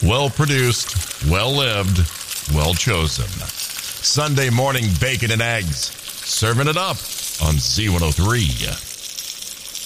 well produced, well lived, well chosen. Sunday morning bacon and eggs. Serving it up on Z103.